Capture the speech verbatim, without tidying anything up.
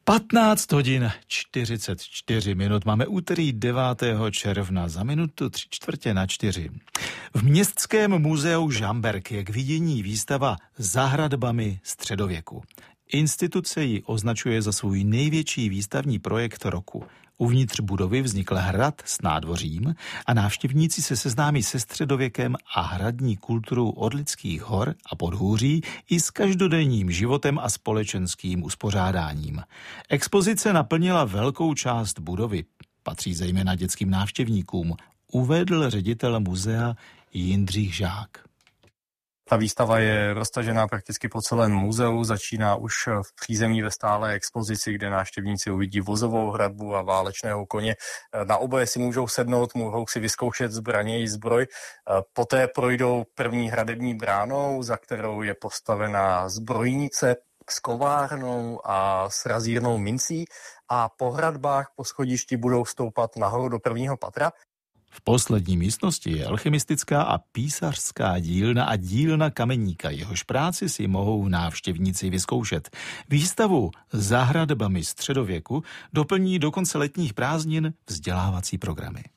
patnáct hodin čtyřicet čtyři minut. Máme úterý devátého června, za minutu tři čtvrtě na čtyři. V Městském muzeu Žamberk je k vidění výstava Za hradbami středověku. Instituce ji označuje za svůj největší výstavní projekt roku. Uvnitř budovy vznikl hrad s nádvořím a návštěvníci se seznámí se středověkem a hradní kulturou Orlických hor a podhůří i s každodenním životem a společenským uspořádáním. Expozice naplnila velkou část budovy, patří zejména dětským návštěvníkům, uvedl ředitel muzea Jindřich Žák. Ta výstava je roztažená prakticky po celém muzeu, začíná už v přízemí ve stálé expozici, kde návštěvníci uvidí vozovou hradbu a válečného koně. Na oboje si můžou sednout, mohou si vyzkoušet zbraně i zbroj. Poté projdou první hradební bránou, za kterou je postavená zbrojnice s kovárnou a s razírnou mincí, a po hradbách po schodišti budou stoupat nahoru do prvního patra. V poslední místnosti je alchymistická a písařská dílna a dílna kameníka, jehož práci si mohou návštěvníci vyzkoušet. Výstavu Za hradbami středověku doplní do konce letních prázdnin vzdělávací programy.